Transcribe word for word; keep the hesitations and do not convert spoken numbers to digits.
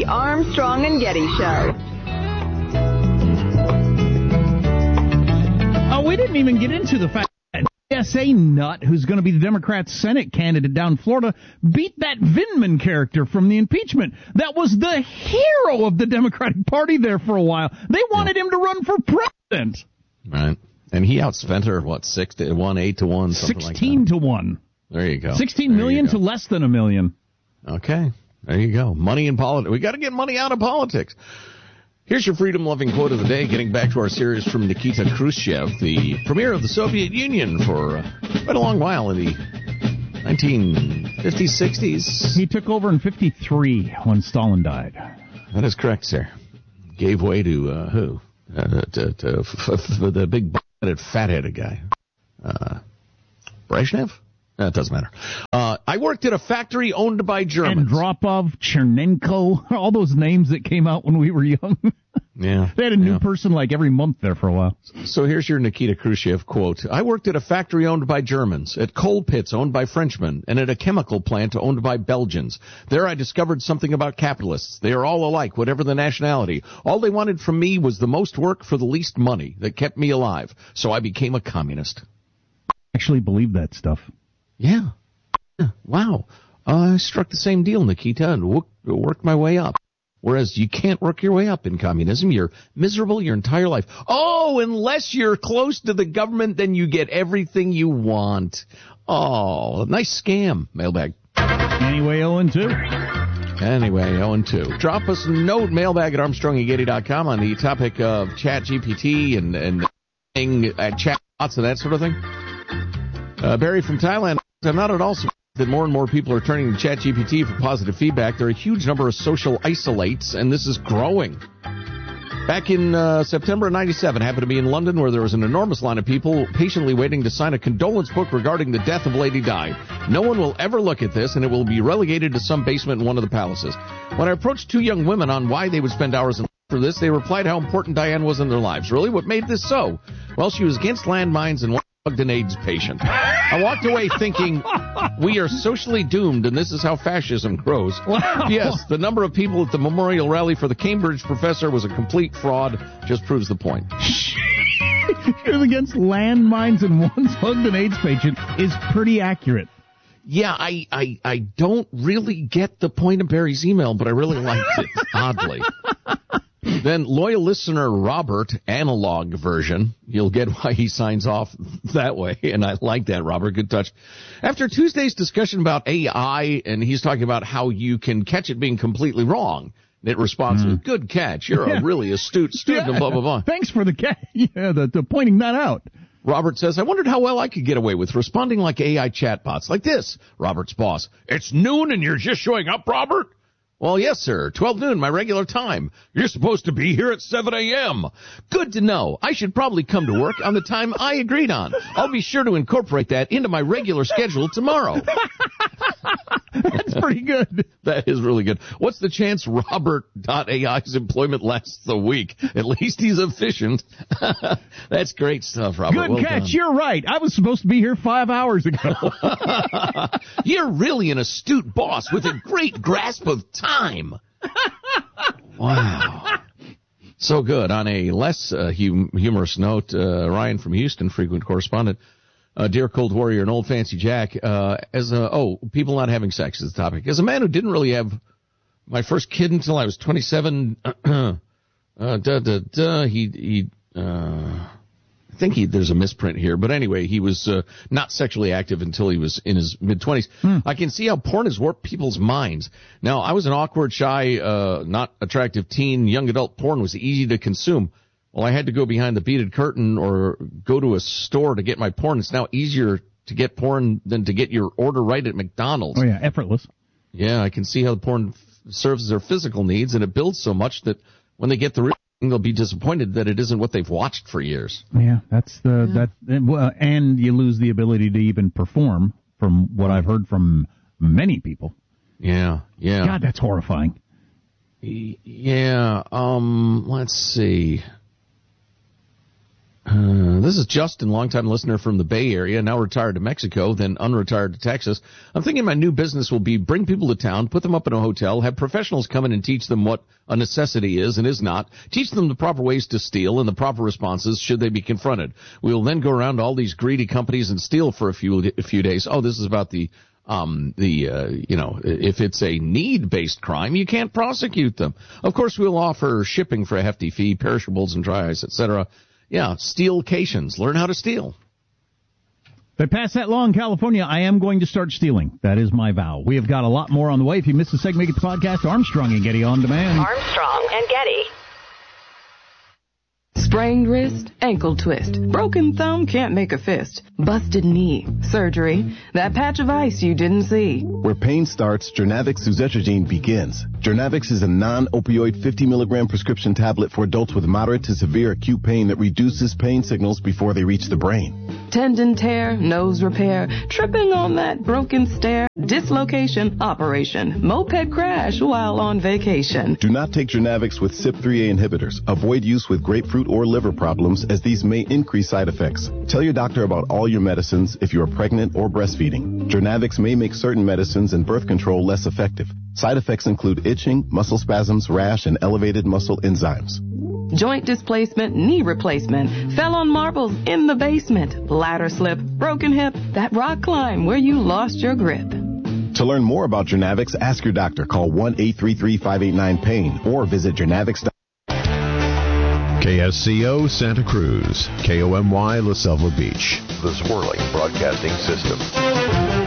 Armstrong and Getty Show. Oh, we didn't even get into the fact that D S A nut, who's going to be the Democrat Senate candidate down in Florida, beat that Vindman character from the impeachment. That was the hero of the Democratic Party there for a while. They wanted him to run for president. Right. And he outspent her, what, six to one, eight to one, something like that? Sixteen to one. There you go. Sixteen million to less than a million. Okay. There you go. Money in politics. We got to get money out of politics. Here's your freedom-loving quote of the day, getting back to our series from Nikita Khrushchev, the premier of the Soviet Union for uh, quite a long while in the nineteen fifties, sixties. He took over in fifty-three when Stalin died. That is correct, sir. Gave way to uh, who? Uh, to, to f- f- the big headed, fat-headed guy. Uh, Brezhnev? No, it doesn't matter. Uh, I worked at a factory owned by Germans. Andropov, Chernenko, all those names that came out when we were young. Yeah. They had a new yeah. person like every month there for a while. So here's your Nikita Khrushchev quote. I worked at a factory owned by Germans, at coal pits owned by Frenchmen, and at a chemical plant owned by Belgians. There I discovered something about capitalists. They are all alike, whatever the nationality. All they wanted from me was the most work for the least money that kept me alive. So I became a communist. I actually believe that stuff. Yeah. yeah. Wow. Uh, I struck the same deal, Nikita, and w- worked my way up. Whereas you can't work your way up in communism. You're miserable your entire life. Oh, unless you're close to the government, then you get everything you want. Oh, nice scam, mailbag. Anyway, oh and two. Anyway, oh and two. Drop us a note, mailbag at armstrong and getty dot com on the topic of Chat G P T and, and uh, chat bots and that sort of thing. Uh, Barry from Thailand, I'm not at all surprised that more and more people are turning to Chat G P T for positive feedback. There are a huge number of social isolates, and this is growing. Back in uh, September of ninety-seven, happened to be in London, where there was an enormous line of people patiently waiting to sign a condolence book regarding the death of Lady Di. No one will ever look at this, and it will be relegated to some basement in one of the palaces. When I approached two young women on why they would spend hours in for this, they replied how important Diane was in their lives. Really? What made this so? Well, she was against landmines and hugged an AIDS patient. I walked away thinking, we are socially doomed, and this is how fascism grows. Wow. Yes, the number of people at the memorial rally for the Cambridge professor was a complete fraud. Just proves the point. She was against landmines and once hugged an AIDS patient is pretty accurate. Yeah, I, I, I don't really get the point of Barry's email, but I really liked it, oddly. Then loyal listener Robert, analog version. You'll get why he signs off that way, and I like that, Robert. Good touch. After Tuesday's discussion about A I, and he's talking about how you can catch it being completely wrong, it responds mm. with, good catch. You're yeah. a really astute student, yeah. blah, blah, blah. Thanks for the, ca- yeah, the, the pointing that out. Robert says, I wondered how well I could get away with responding like A I chatbots. Like this. Robert's boss. It's noon and you're just showing up, Robert? Well, yes, sir. twelve noon, my regular time. You're supposed to be here at seven a.m. Good to know. I should probably come to work on the time I agreed on. I'll be sure to incorporate that into my regular schedule tomorrow. That's pretty good. That is really good. What's the chance Robert.AI's employment lasts a week? At least he's efficient. That's great stuff, Robert. Good well catch. Done. You're right. I was supposed to be here five hours ago. You're really an astute boss with a great grasp of time. Wow. So good. On a less uh, hum- humorous note, uh, Ryan from Houston, frequent correspondent, uh, Dear Cold Warrior and Old Fancy Jack, uh, as a, oh, people not having sex is the topic. As a man who didn't really have my first kid until I was twenty-seven, uh, da, da, da, he, he, uh, I think he, there's a misprint here, but anyway, he was uh, not sexually active until he was in his mid-twenties. Hmm. I can see how porn has warped people's minds. Now, I was an awkward, shy, uh, not attractive teen. Young adult porn was easy to consume. Well, I had to go behind the beaded curtain or go to a store to get my porn. It's now easier to get porn than to get your order right at McDonald's. Oh, yeah, effortless. Yeah, I can see how the porn f- serves their physical needs, and it builds so much that when they get the real thing, they'll be disappointed that it isn't what they've watched for years. Yeah, that's the yeah. that, uh, and you lose the ability to even perform, from what I've heard from many people. Yeah, yeah. God, that's horrifying. Yeah, um, let's see. Uh, this is Justin, longtime listener from the Bay Area, now retired to Mexico, then unretired to Texas. I'm thinking my new business will be bring people to town, put them up in a hotel, have professionals come in and teach them what a necessity is and is not, teach them the proper ways to steal and the proper responses should they be confronted. We will then go around to all these greedy companies and steal for a few a few days. Oh, this is about the Um, the, uh, you know, if it's a need-based crime, you can't prosecute them. Of course, we'll offer shipping for a hefty fee, perishables and dry ice, et cetera. Yeah, stealcations. Learn how to steal. They pass that law in California, I am going to start stealing. That is my vow. We have got a lot more on the way. If you missed the segment, get the podcast, Armstrong and Getty On Demand. Armstrong and Getty. Sprained wrist, ankle twist, broken thumb, can't make a fist, busted knee, surgery, that patch of ice you didn't see. Where pain starts, Jernavix suzetrigine begins. Jernavix is a non-opioid fifty milligram prescription tablet for adults with moderate to severe acute pain that reduces pain signals before they reach the brain. Tendon tear, nose repair, tripping on that broken stair, dislocation, operation, moped crash while on vacation. Do not take Jernavix with C Y P three A inhibitors. Avoid use with grapefruit or liver problems, as these may increase side effects. Tell your doctor about all your medicines if you are pregnant or breastfeeding. Jernavix may make certain medicines and birth control less effective. Side effects include itching, muscle spasms, rash, and elevated muscle enzymes. Joint displacement, knee replacement, fell on marbles in the basement, ladder slip, broken hip, that rock climb where you lost your grip. To learn more about Jernavix, ask your doctor. Call one eight three three, five eight nine, pain or visit jernavix dot com. K S C O Santa Cruz, K O M Y La Selva Beach. The Swirling Broadcasting System.